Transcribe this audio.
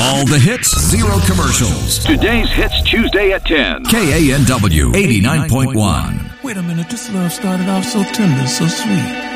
All the hits, zero commercials. Today's Hits Tuesday at 10. KANW 89.1. Wait a minute, this love started off so tender, so sweet.